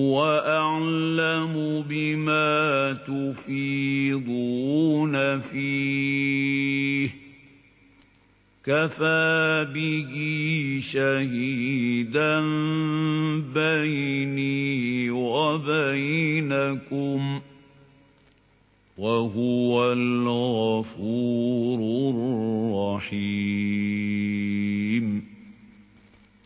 هُوَ أَعْلَمُ بِمَا تُفِيضُونَ فِيهِ ۖ كَفَىٰ بِهِ شَهِيدًا بَيْنِي وَبَيْنَكُمْ ۖ وَهُوَ الْغَفُورُ الرَّحِيمُ.